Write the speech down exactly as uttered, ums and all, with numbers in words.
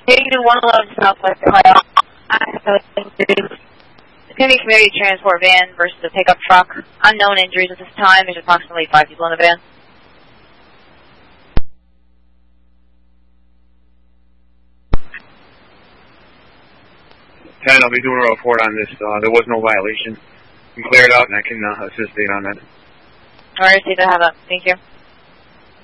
Taking one eleven Southwest Ohio. It's going to be a community transport van versus a pickup truck. Unknown injuries at this time. There's approximately five people in the van. ten, I'll be doing a report on this. Uh, there was no violation. We cleared out, and I can uh, assist Dave on that. All right, see if I have that. Thank you.